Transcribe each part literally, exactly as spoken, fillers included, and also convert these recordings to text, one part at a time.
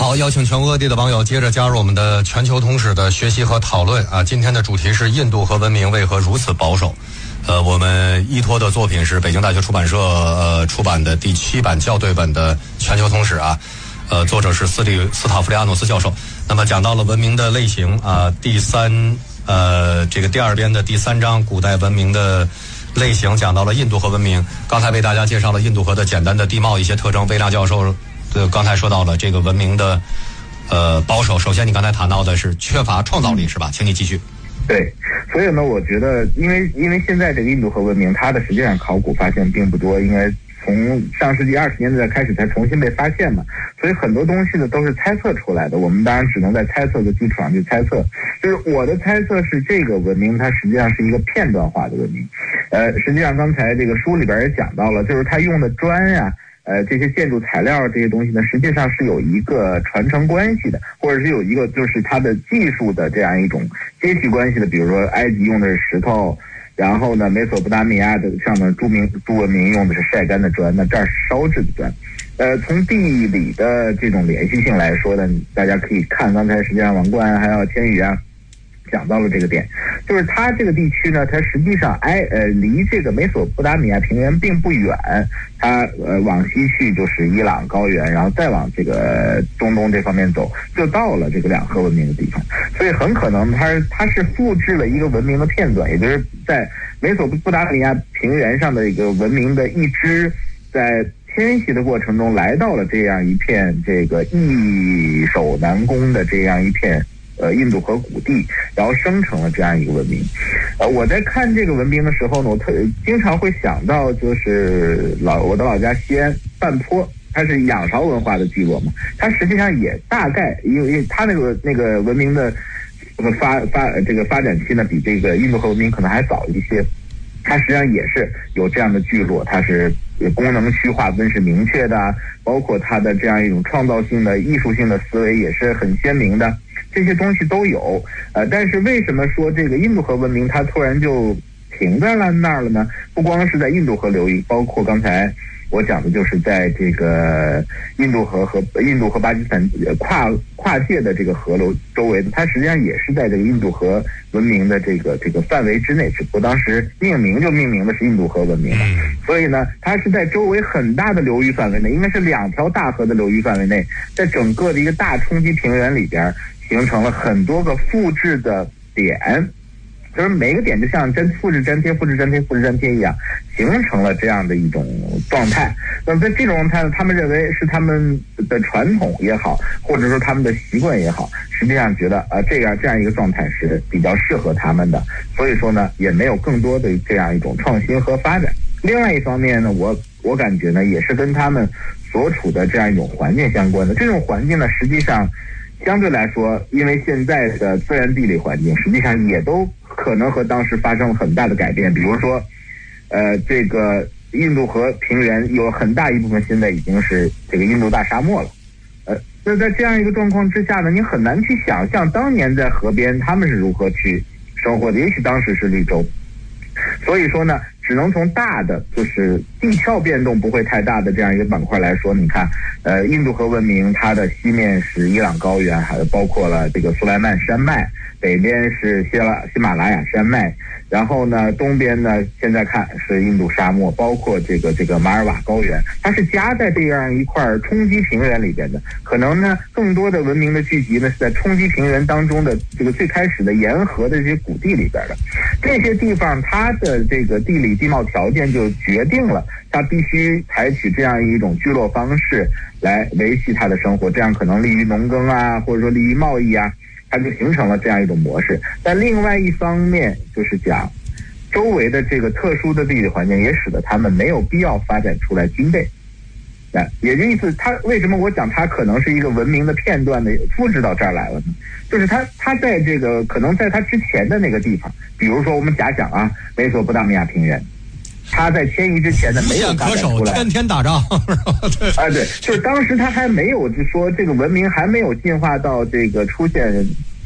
好，邀请全国各地的网友接着加入我们的全球通史的学习和讨论啊！今天的主题是印度和文明为何如此保守？呃，我们依托的作品是北京大学出版社呃出版的第七版校对本的全球通史啊，呃，作者是斯里斯塔夫里阿诺斯教授。那么讲到了文明的类型啊，第三呃这个第二编的第三章古代文明的类型，讲到了印度和文明。刚才为大家介绍了印度河的简单的地貌一些特征，贝纳教授。对，刚才说到了这个文明的呃保守。首先你刚才谈到的是缺乏创造力，是吧？请你继续。 对，所以呢，我觉得因为因为现在这个印度河文明，它的实际上考古发现并不多，应该从上世纪二十年代开始才重新被发现嘛，所以很多东西呢都是猜测出来的。我们当然只能在猜测的基础上去猜测。就是我的猜测是，这个文明它实际上是一个片段化的文明。呃，实际上刚才这个书里边也讲到了，就是它用的砖呀、啊。呃，这些建筑材料这些东西呢，实际上是有一个传承关系的，或者是有一个就是它的技术的这样一种阶级关系的。比如说埃及用的是石头，然后呢，美索不达米亚的上面著名著文明用的是晒干的砖，那这儿是烧制的砖。呃，从地理的这种联系性来说呢，大家可以看刚才实际上王冠还有千羽啊讲到了这个点，就是它这个地区呢，它实际上挨呃离这个美索不达米亚平原并不远，它呃往西去就是伊朗高原，然后再往这个中东这方面走，就到了这个两河文明的地方。所以很可能它它是复制了一个文明的片段，也就是在美索不达米亚平原上的一个文明的一支，在迁徙的过程中来到了这样一片这个易守难攻的这样一片。呃，印度河谷地，然后生成了这样一个文明。呃，我在看这个文明的时候呢，我特经常会想到，就是老我的老家西安半坡，它是仰韶文化的聚落嘛，它实际上也大概，因为它那个那个文明的发发这个发展期呢，比这个印度河文明可能还早一些。它实际上也是有这样的聚落，它是功能区划分是明确的，包括它的这样一种创造性的艺术性的思维也是很鲜明的。这些东西都有，呃，但是为什么说这个印度河文明它突然就停在了那儿了呢？不光是在印度河流域，包括刚才我讲的就是在这个印度河和印度和巴基斯坦跨跨界的这个河流周围的，它实际上也是在这个印度河文明的这个这个范围之内，只不过当时命名就命名的是印度河文明了。所以呢，它是在周围很大的流域范围内，应该是两条大河的流域范围内，在整个的一个大冲积平原里边。形成了很多个复制的点，就是每个点就像粘复制粘贴复制粘贴复制粘贴一样，形成了这样的一种状态。那么在这种状态呢，他们认为是他们的传统也好，或者说他们的习惯也好，实际上觉得啊、呃、这样这样一个状态是比较适合他们的，所以说呢也没有更多的这样一种创新和发展。另外一方面呢，我我感觉呢也是跟他们所处的这样一种环境相关的。这种环境呢，实际上。相对来说，因为现在的自然地理环境实际上也都可能和当时发生了很大的改变。比如说，呃，这个印度河平原有很大一部分现在已经是这个印度大沙漠了。呃，那在这样一个状况之下呢，你很难去想象当年在河边他们是如何去生活的。也许当时是绿洲，所以说呢，只能从大的就是地壳变动不会太大的这样一个板块来说，你看。呃，印度河文明它的西面是伊朗高原，还包括了这个苏莱曼山脉，北边是希拉喜马拉雅山脉，然后呢，东边呢现在看是印度沙漠，包括这个这个马尔瓦高原，它是夹在这样一块冲积平原里边的。可能呢，更多的文明的聚集呢是在冲积平原当中的这个最开始的沿河的这些谷地里边的。这些地方它的这个地理地貌条件就决定了它必须采取这样一种聚落方式来维系它的生活，这样可能利于农耕啊，或者说利于贸易啊，它就形成了这样一种模式。但另外一方面就是讲，周围的这个特殊的地理环境也使得他们没有必要发展出来军备。啊，也就意思，它为什么我讲它可能是一个文明的片段的复制到这儿来了呢？就是它它在这个可能在它之前的那个地方，比如说我们假想啊，美索不达米亚平原。他在迁移之前呢，没有发展出来， 天天打仗， 对啊，对，就是当时他还没有，就说这个文明还没有进化到这个出现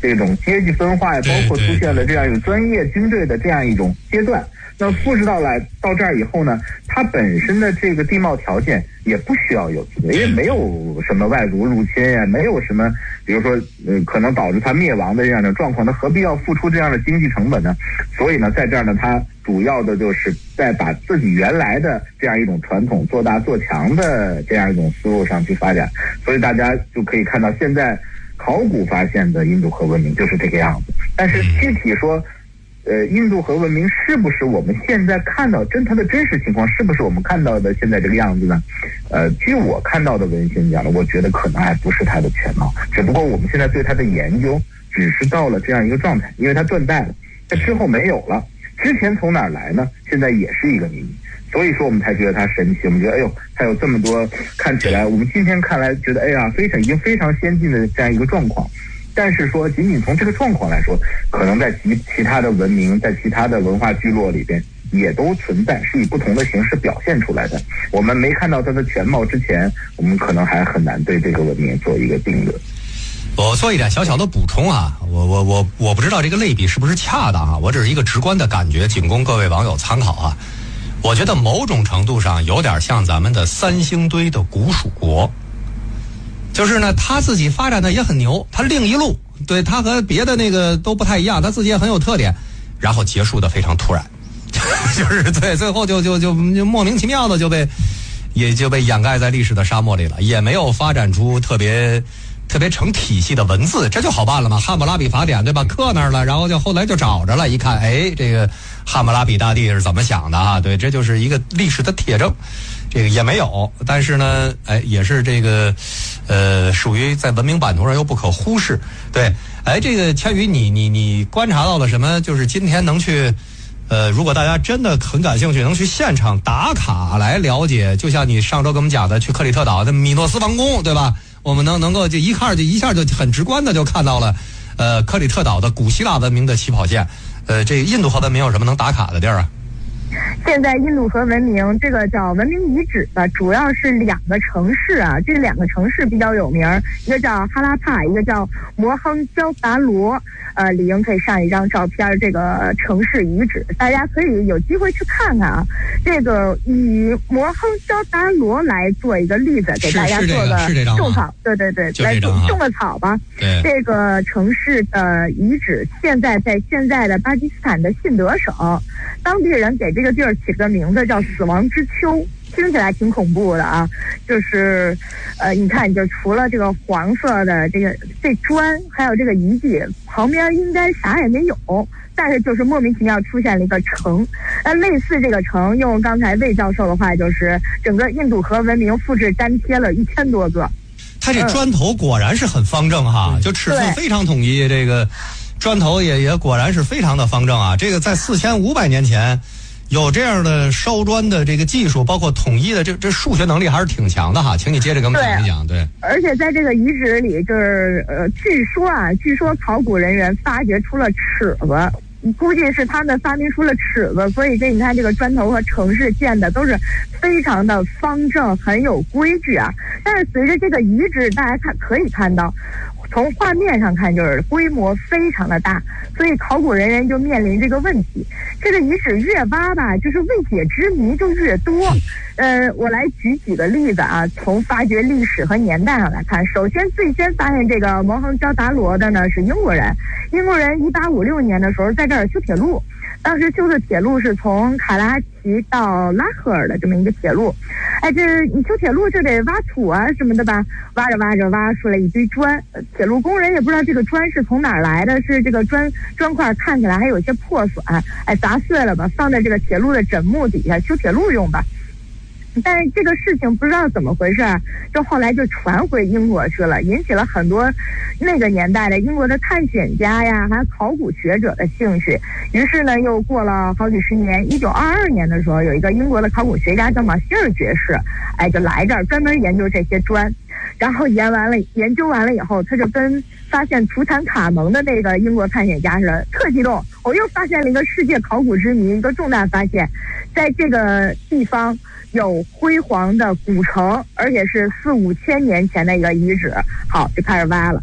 这种阶级分化，包括出现了这样一种专业军队的这样一种阶段。那复制到来到这儿以后呢，它本身的这个地貌条件也不需要有，因为没有什么外族入侵呀，没有什么比如说呃可能导致它灭亡的这样的状况，那何必要付出这样的经济成本呢？所以呢，在这儿呢，它主要的就是在把自己原来的这样一种传统做大做强的这样一种思路上去发展。所以大家就可以看到，现在考古发现的印度河文明就是这个样子。但是具体说，呃，印度河文明是不是我们现在看到真它的真实情况，是不是我们看到的现在这个样子呢？呃，据我看到的文献讲的，我觉得可能还不是它的全貌，只不过我们现在对它的研究只是到了这样一个状态，因为它断代了，它之后没有了，之前从哪儿来呢？现在也是一个谜。所以说我们才觉得它神奇，我们觉得哎呦，它有这么多看起来我们今天看来觉得哎呀非常已经非常先进的这样一个状况。但是说仅仅从这个状况来说，可能在其其他的文明，在其他的文化聚落里边也都存在，是以不同的形式表现出来的。我们没看到它的全貌之前，我们可能还很难对这个文明做一个定论。 我做一点小小的补充啊，我我我我不知道这个类比是不是恰当啊，我只是一个直观的感觉，仅供各位网友参考啊。我觉得某种程度上有点像咱们的三星堆的古蜀国，就是呢他自己发展的也很牛，他另一路，对，他和别的那个都不太一样，他自己也很有特点，然后结束的非常突然，就是对，最后就就就就莫名其妙的就被也就被掩盖在历史的沙漠里了，也没有发展出特别特别成体系的文字，这就好办了嘛。汉谟拉比法典对吧，刻那儿了，然后就后来就找着了，一看哎这个汉谟拉比大帝是怎么想的啊？对，这就是一个历史的铁证。这个也没有，但是呢哎也是这个呃属于在文明版图上又不可忽视。对，哎这个千羽你你你观察到了什么，就是今天能去呃如果大家真的很感兴趣，能去现场打卡来了解，就像你上周跟我们讲的去克里特岛的米诺斯王宫对吧，我们能能够就一看就一下就很直观的就看到了呃克里特岛的古希腊文明的起跑线。呃这印度河文明有什么能打卡的地儿啊？ 现在印度河文明这个叫文明遗址的主要是两个城市啊，这两个城市比较有名，一个叫哈拉帕，一个叫摩亨焦达罗。呃，李英可以上一张照片，这个城市遗址，大家可以有机会去看看啊。这个以摩亨焦达罗来做一个例子，给大家做个种草，对对对，来种种个草吧。这个城市的遗址现在在现在的巴基斯坦的信德省，当地人给这个地儿起个名字叫死亡之丘，听起来挺恐怖的啊。就是呃你看，就除了这个黄色的这个这砖还有这个遗迹，旁边应该啥也没有，但是就是莫名其妙出现了一个城。那类似这个城，用刚才魏教授的话，就是整个印度河文明复制粘贴了一千多个。 它这砖头果然是很方正哈，嗯、就尺寸非常统一，这个砖头也也果然是非常的方正啊。这个在四千五百年前有这样的烧砖的这个技术，包括统一的这这数学能力还是挺强的哈。请你接着给我们讲一讲。对， 而且在这个遗址里，就是呃，据说啊，据说考古人员发掘出了尺子，估计是他们发明出了尺子，所以这你看这个砖头和城市建的都是非常的方正，很有规矩啊。但是随着这个遗址，大家看可以看到，从画面上看就是规模非常的大，所以考古人员就面临这个问题，这个遗址越挖吧，就是未解之谜就越多。呃，我来举几个例子啊，从发掘历史和年代上来看，首先最先发现这个摩亨焦达罗的呢是英国人，英国人一八五六年的时候在这儿修铁路，当时修的铁路是从卡拉奇到拉赫尔的这么一个铁路。哎，这你修铁路就得挖土啊什么的吧，挖着挖着挖出来一堆砖，铁路工人也不知道这个砖是从哪儿来的，是这个砖砖块看起来还有些破损，哎，砸碎了吧，放在这个铁路的枕木底下修铁路用吧。但是这个事情不知道怎么回事，就后来就传回英国去了，引起了很多那个年代的英国的探险家呀，还有考古学者的兴趣。于是呢，又过了好几十年，一九二二年的时候，有一个英国的考古学家叫马歇尔爵士，哎，就来这儿专门研究这些砖。然后研完了，研究完了以后，他就跟发现图坦卡蒙的那个英国探险家似的，特激动，我又发现了一个世界考古之谜，一个重大发现，在这个地方有辉煌的古城，而且是四五千年前的一个遗址。好，就开始挖了。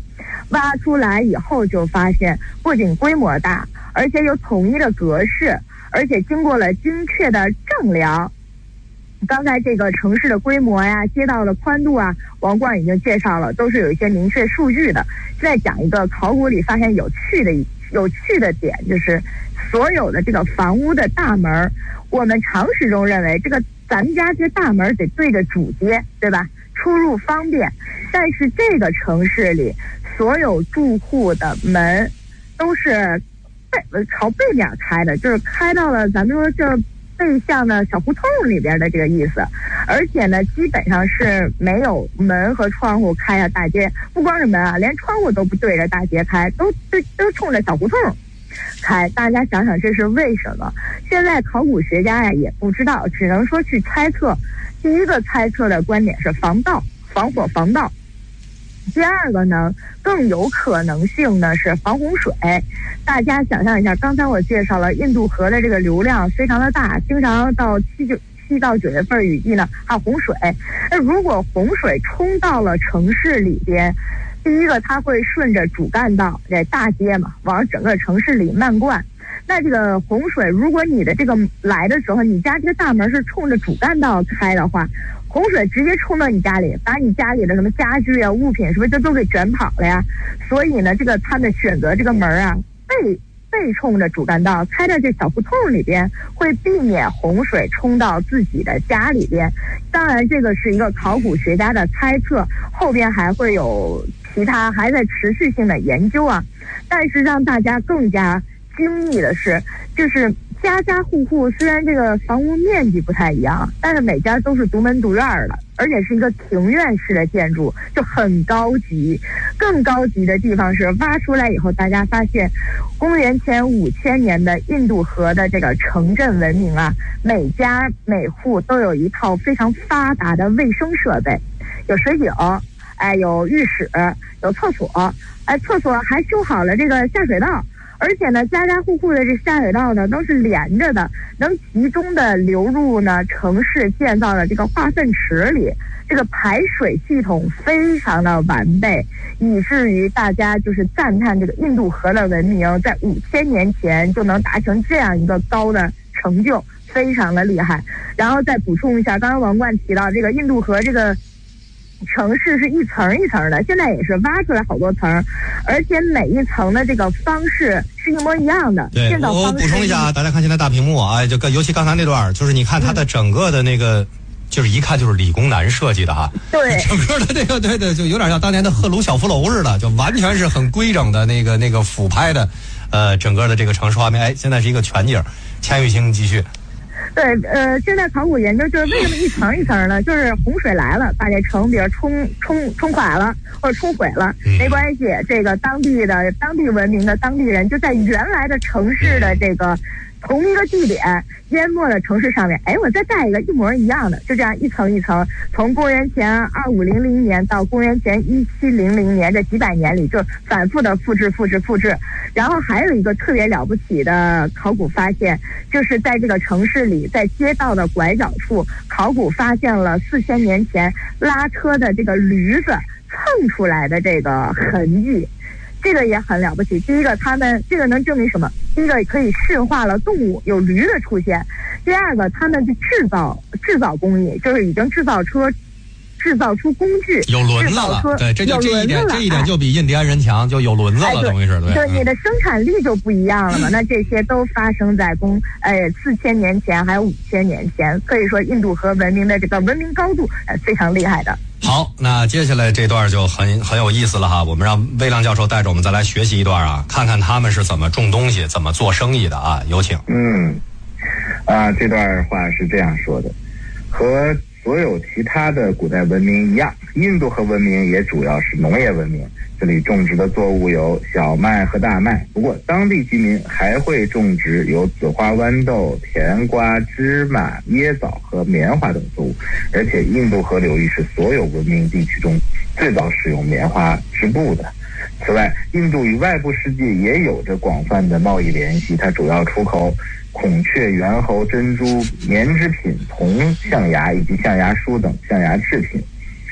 挖出来以后就发现，不仅规模大，而且有统一的格式，而且经过了精确的丈量。刚才这个城市的规模呀、街道的宽度啊，王冠已经介绍了，都是有一些明确数据的。现在讲一个考古里发现有趣的有趣的点，就是所有的这个房屋的大门，我们常识中认为这个咱们家这大门得对着主街，对吧？出入方便。但是这个城市里，所有住户的门都是背朝背面开的，就是开到了咱们说这背向的小胡同里边的这个意思。而且呢，基本上是没有门和窗户开到大街，不光是门啊，连窗户都不对着大街开，都对都冲着小胡同开。大家想想这是为什么？现在考古学家呀也不知道，只能说去猜测。第一个猜测的观点是防盗、防火防盗。第二个呢，更有可能性呢是防洪水。大家想象一下，刚才我介绍了印度河的这个流量非常的大，经常到七九七到九月份雨季呢还有洪水。那如果洪水冲到了城市里边，第一个它会顺着主干道这大街嘛，往整个城市里漫灌。那这个洪水，如果你的这个来的时候，你家这个大门是冲着主干道开的话，洪水直接冲到你家里，把你家里的什么家具啊、物品是不是就都给卷跑了呀？所以呢，这个他们选择这个门啊，背背冲着主干道，开在这小胡同里边，会避免洪水冲到自己的家里边。当然，这个是一个考古学家的猜测，后边还会有其他还在持续性的研究啊。但是让大家更加惊异的是，就是家家户户虽然这个房屋面积不太一样，但是每家都是独门独院的，而且是一个庭院式的建筑，就很高级。更高级的地方是挖出来以后，大家发现公元前五千年的印度河的这个城镇文明啊，每家每户都有一套非常发达的卫生设备，有水井，哎，有浴室，有厕所，哎，厕所还修好了这个下水道。而且呢，家家户户的这下水道呢都是连着的，能集中的流入呢城市建造的这个化粪池里，这个排水系统非常的完备，以至于大家就是赞叹这个印度河的文明在五千年前就能达成这样一个高的成就，非常的厉害。然后再补充一下，刚刚王冠提到这个印度河这个城市是一层一层的，现在也是挖出来好多层，而且每一层的这个方式是一模一样的。 对，我补充一下，大家看现在大屏幕啊，就尤其刚才那段，就是你看它的整个的那个，嗯、就是一看就是理工男设计的哈。 对， 整个的那个，对对，就有点像当年的赫鲁晓夫楼似的，就完全是很规整的那个那个俯拍的，呃，整个的这个城市画面。哎，现在是一个全景。钱雨欣继续。 对，呃，现在考古研究就是为什么一层一层呢？就是洪水来了，把这城比如冲冲冲垮了或者冲毁了，没关系，这个当地的当地文明的当地人就在原来的城市的这个同一个地点淹没的城市上面，哎，我再盖一个一模一样的，就这样一层一层，从公元前二五零零年到公元前一七零零年这几百年里，就反复的复制复制复制。然后还有一个特别了不起的考古发现，就是在这个城市里，在街道的拐角处，考古发现了四千年前拉车的这个驴子蹭出来的这个痕迹。这个也很了不起。第一个，他们这个能证明什么？第一个可以驯化了动物，有驴的出现。第二个，他们的制造制造工艺就是已经制造出制造出工具， 有轮子了。对，这就这一点，这一点就比印第安人强，就有轮子了， 哎、 等于是对。 对，你的生产力就不一样了嘛。那这些都发生在公呃四千年前，还有五千年前，可以说印度河文明的这个文明高度呃非常厉害的。 好，那接下来这段就很很有意思了哈，我们让魏亮教授带着我们再来学习一段啊，看看他们是怎么种东西、怎么做生意的啊，有请。 嗯，啊，这段话是这样说的，和所有其他的古代文明一样，印度河文明也主要是农业文明。这里种植的作物有小麦和大麦，不过当地居民还会种植有紫花豌豆、甜瓜、芝麻、椰枣和棉花等作物，而且印度河流域是所有文明地区中最早使用棉花织布的。此外，印度与外部世界也有着广泛的贸易联系，它主要出口孔雀、猿猴、珍珠、棉织品、铜、象牙以及象牙梳等象牙制品。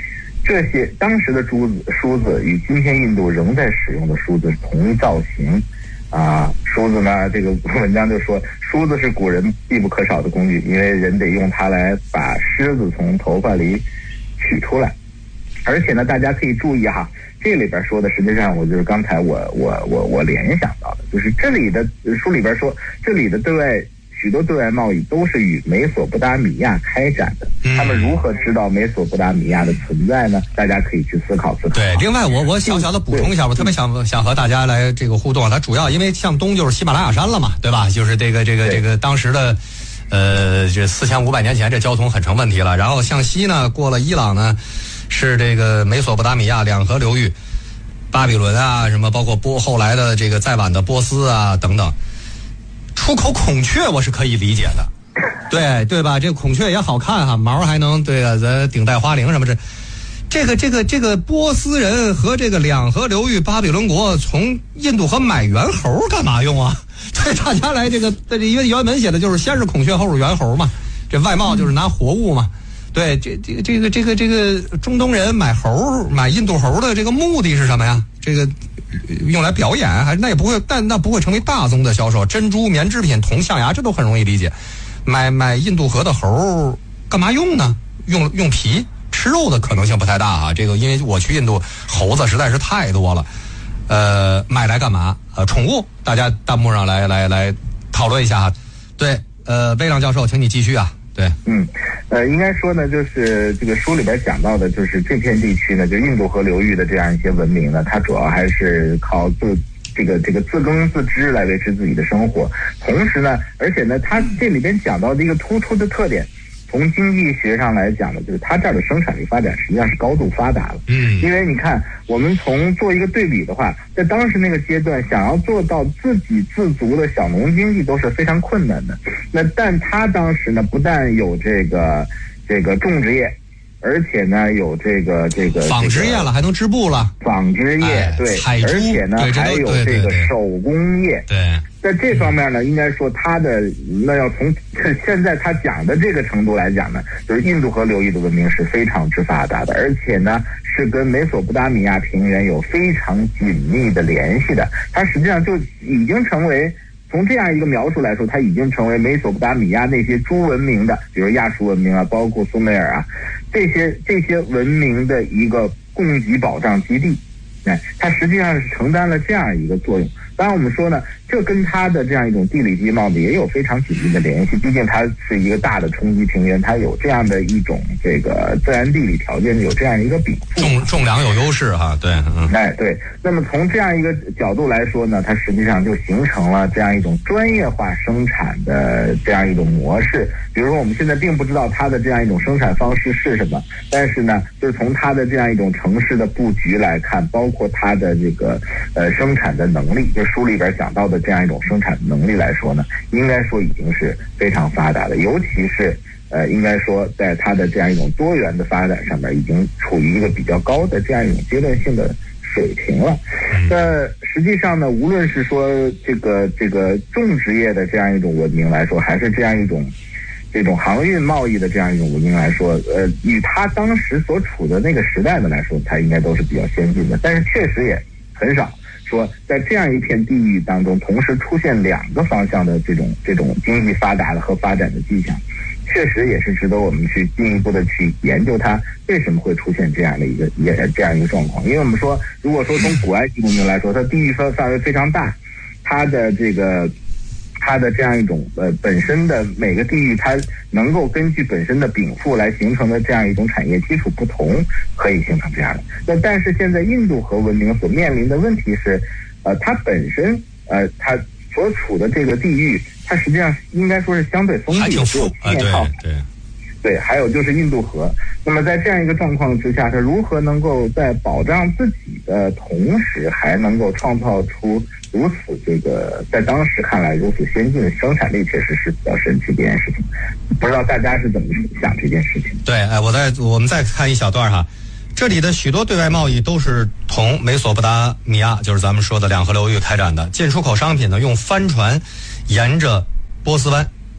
这些当时的珠子梳子与今天印度仍在使用的梳子是同一造型。啊，梳子呢？这个文章就说，梳子是古人必不可少的工具，因为人得用它来把虱子从头发里取出来。而且呢，大家可以注意哈，这里边说的实际上我就是刚才我我我我联想到的，就是这里的书里边说，这里的对外许多对外贸易都是与美索不达米亚开展的。他们如何知道美索不达米亚的存在呢？大家可以去思考思考。 对，另外我我小小的补充一下，我特别想想和大家来这个互动。它主要因为向东就是喜马拉雅山了嘛，对吧？就是这个这个这个当时的呃这四千五百年前这交通很成问题了。然后向西呢，过了伊朗呢，是这个美索不达米亚两河流域，巴比伦啊，什么包括波后来的这个再晚的波斯啊等等。出口孔雀我是可以理解的，对对吧？这个孔雀也好看哈，毛还能对啊，咱顶戴花翎什么这，这个这个这个波斯人和这个两河流域巴比伦国从印度河买猿猴干嘛用啊？对大家来这个，因为原文写的就是先是孔雀后是猿猴嘛，这外贸就是拿活物嘛。对，这这个这个这个这个中东人买猴买印度猴的这个目的是什么呀？这个用来表演，还那也不会，但那不会成为大宗的销售。珍珠、棉制品、铜、象牙，这都很容易理解。买买印度河的猴干嘛用呢？用用皮吃肉的可能性不太大啊。这个因为我去印度，猴子实在是太多了。呃，买来干嘛？呃，宠物，大家弹幕上来来来讨论一下哈。对，呃，魏亮教授，请你继续啊。对， 嗯，呃，应该说呢，就是这个书里边讲到的，就是这片地区呢，就印度河流域的这样一些文明呢，它主要还是靠自这个这个自耕自织来维持自己的生活。同时呢，而且呢，它这里边讲到的一个突出的特点，从经济学上来讲呢，就是它这儿的生产力发展实际上是高度发达了。 嗯， 因为你看，我们从做一个对比的话，在当时那个阶段，想要做到自给自足的小农经济都是非常困难的。那但他当时呢，不但有这个这个种植业，而且呢有这个这个纺织业了，还能织布了， 纺织业、哎、对， 采珠， 而且呢还有这个手工业。 对， 在这方面呢，应该说它的那要从现在他讲的这个程度来讲呢，就是印度河流域的文明是非常之发达的，而且呢是跟美索不达米亚平原有非常紧密的联系的。它实际上就已经成为，从这样一个描述来说，它已经成为美索不达米亚那些诸文明的，比如亚述文明啊，包括苏美尔啊，这些这些文明的一个供给保障基地。哎，它实际上是承担了这样一个作用。当然我们说呢，这跟它的这样一种地理地貌的也有非常紧密的联系，毕竟它是一个大的冲积平原，它有这样的一种这个自然地理条件，有这样一个禀赋， 重重量有优势哈。对，嗯， 哎对。那么从这样一个角度来说呢，它实际上就形成了这样一种专业化生产的这样一种模式。比如说我们现在并不知道它的这样一种生产方式是什么，但是呢，就是从它的这样一种城市的布局来看，包括它的这个呃生产的能力，就书里边讲到的这样一种生产能力来说呢，应该说已经是非常发达的，尤其是呃，应该说在它的这样一种多元的发展上面，已经处于一个比较高的这样一种阶段性的水平了。那实际上呢，无论是说这个这个种植业的这样一种文明来说，还是这样一种这种航运贸易的这样一种文明来说，呃，与它当时所处的那个时代的来说，它应该都是比较先进的。但是确实也很少说在这样一片地域当中同时出现两个方向的这种这种经济发达的和发展的迹象，确实也是值得我们去进一步的去研究它为什么会出现这样的一个也这样一个状况。因为我们说，如果说从古埃及文明来说，它地域范范围非常大，它的这个它的这样一种呃本身的每个地域，它能够根据本身的禀赋来形成的这样一种产业基础不同，可以形成这样的。那但是现在印度河文明所面临的问题是，呃，它本身呃它所处的这个地域，它实际上应该说是相对封闭的，只有七面靠海。 对。 对，还有就是印度河。那么在这样一个状况之下，它如何能够在保障自己的同时，还能够创造出如此这个在当时看来如此先进的生产力，确实是比较神奇的一件事情。不知道大家是怎么想这件事情？ 对，哎，我再我们再看一小段哈。这里的许多对外贸易都是同美索不达米亚，就是咱们说的两河流域开展的。进出口商品呢，用帆船沿着波斯湾。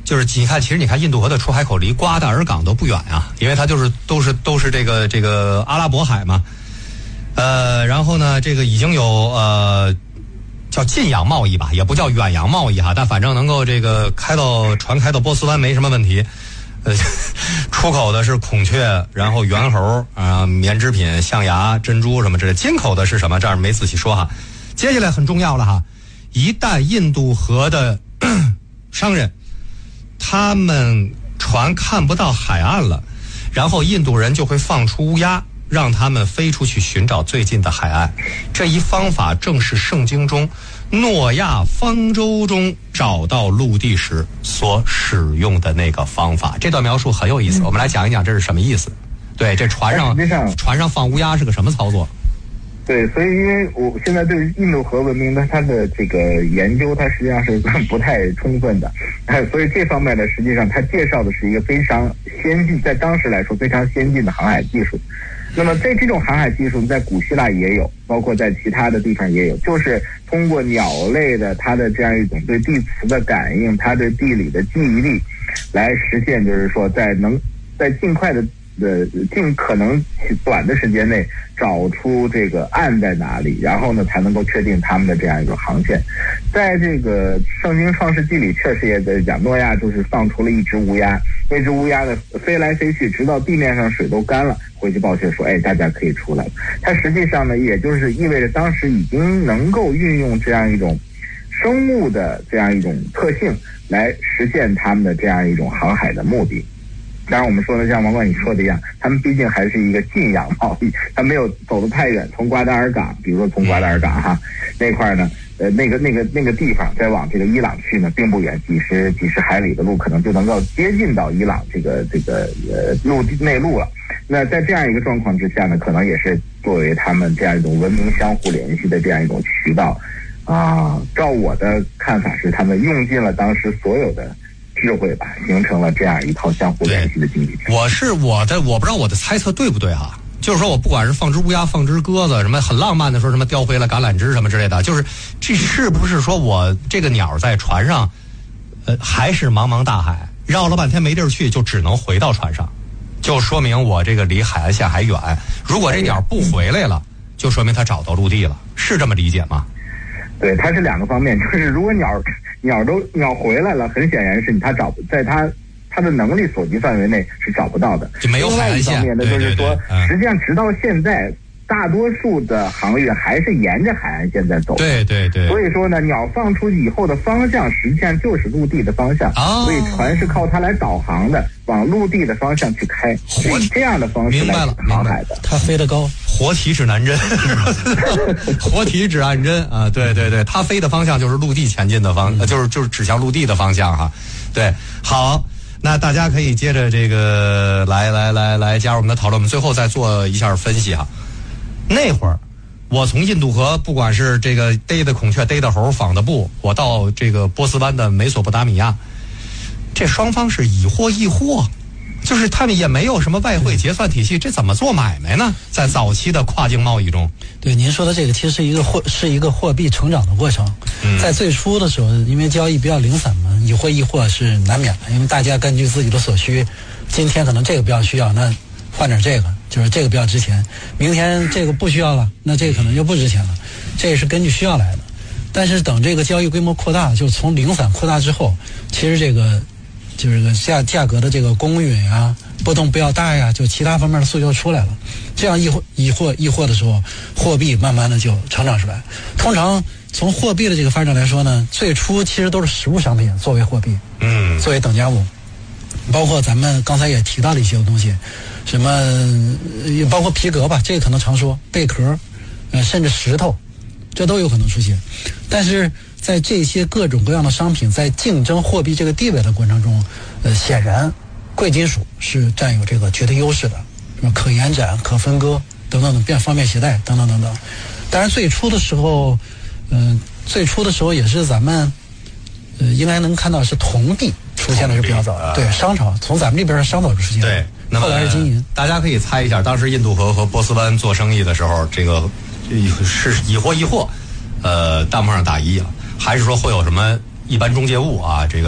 就是你看，其实你看印度河的出海口离瓜达尔港都不远啊，因为它就是都是都是这个这个阿拉伯海嘛。呃，然后呢，这个已经有呃叫近洋贸易吧，也不叫远洋贸易哈，但反正能够这个开到船开到波斯湾没什么问题。呃，出口的是孔雀，然后猿猴啊、呃，棉织品、象牙、珍珠什么之类。进口的是什么？这儿没仔细说哈。接下来很重要了哈，一旦印度河的商人他们船看不到海岸了，然后印度人就会放出乌鸦，让他们飞出去寻找最近的海岸。这一方法正是圣经中诺亚方舟中找到陆地时所使用的那个方法。这段描述很有意思，我们来讲一讲这是什么意思。对，这船上船上放乌鸦是个什么操作？ 对，所以因为我现在对印度河文明的它的这个研究，它实际上是不太充分的，所以这方面呢，实际上它介绍的是一个非常先进，在当时来说非常先进的航海技术。那么在这种航海技术在古希腊也有，包括在其他的地方也有，就是通过鸟类的它的这样一种对地磁的感应，它对地理的记忆力，来实现就是说在能在尽快的呃尽可能短的时间内找出这个岸在哪里，然后呢才能够确定他们的这样一个航线。在这个圣经创世纪里确实也在讲，诺亚就是放出了一只乌鸦，那只乌鸦呢飞来飞去，直到地面上水都干了，回去报信说，哎，大家可以出来了。它实际上呢，也就是意味着当时已经能够运用这样一种生物的这样一种特性来实现他们的这样一种航海的目的。当然我们说的像王冠你说的一样，他们毕竟还是一个近洋贸易，他没有走得太远，从瓜达尔港，比如说从瓜达尔港哈那块呢，呃那个那个那个地方再往这个伊朗去呢并不远，几十几十海里的路可能就能够接近到伊朗这个这个呃陆地内陆了。那在这样一个状况之下呢，可能也是作为他们这样一种文明相互联系的这样一种渠道啊。照我的看法是，他们用尽了当时所有的智慧吧，形成了这样一套相互联系的经济体。 我是我的，我不知道我的猜测对不对哈。就是说我不管是放只乌鸦，放只鸽子，什么很浪漫的说什么叼回了橄榄枝什么之类的，就是这是不是说我这个鸟在船上，呃，还是茫茫大海，绕了半天没地儿去，就只能回到船上，就说明我这个离海岸线还远。如果这鸟不回来了，就说明它找到陆地了，是这么理解吗？ 对，它是两个方面，就是如果鸟鸟都鸟回来了，很显然是它找在它它的能力所及范围内是找不到的， 就没有海岸线。 另外一方面呢，就是说，实际上直到现在，大多数的航运还是沿着海岸线在走。 对对对。 所以说呢，鸟放出去以后的方向实际上就是陆地的方向， 哦、 所以船是靠它来导航的，往陆地的方向去开，以这样的方式来航海的。 它飞得高。 活体指南针，活体指南针啊，对对对，它飞的方向就是陆地前进的方，嗯、就是就是指向陆地的方向哈。对，好，那大家可以接着这个来来来来加入我们的讨论，我们最后再做一下分析哈。那会儿，我从印度河，不管是这个逮的孔雀、逮的猴、纺的布，我到这个波斯湾的美索不达米亚，这双方是以货易货。就是他们也没有什么外汇结算体系，这怎么做买卖呢？在早期的跨境贸易中， 对您说的这个，其实是一个货是一个货币成长的过程。嗯、在最初的时候，因为交易比较零散嘛，以货易货是难免的，因为大家根据自己的所需，今天可能这个比较需要，那换点这个，就是这个比较值钱；明天这个不需要了，那这个可能就不值钱了。这也是根据需要来的。但是等这个交易规模扩大，就是从零散扩大之后，其实这个。就是个价价格的这个公允啊，波动不要大呀，就其他方面的诉求出来了。这样易货易货易货的时候，货币慢慢的就成长出来。通常从货币的这个发展来说呢，最初其实都是实物商品作为货币，嗯，作为等价物，包括咱们刚才也提到了一些东西，什么包括皮革吧，这个可能常说贝壳，呃，甚至石头，这都有可能出现。但是在这些各种各样的商品在竞争货币这个地位的过程中，呃，显然贵金属是占有这个绝对优势的，什么可延展、可分割等等等，便方便携带等等等等。当然最初的时候，嗯、呃，最初的时候也是咱们，呃，应该能看到是铜币出现的是比较早的，对，商朝从咱们这边是商早就出现了， 对，那么后来是金银。 大家可以猜一下，当时印度河和波斯湾做生意的时候，这个是以货易货，呃，弹幕上打一了。还是说会有什么一般中介物啊？这个。